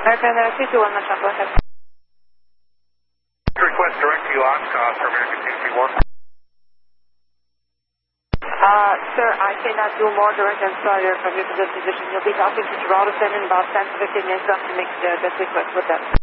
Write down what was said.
American 221, Lachon, go ahead. Request direct to you on for American 221. Sir, I cannot do more direct and cellular from your position. You'll be talking to Geraldo Center in about 10 to 15 minutes to make the request with them.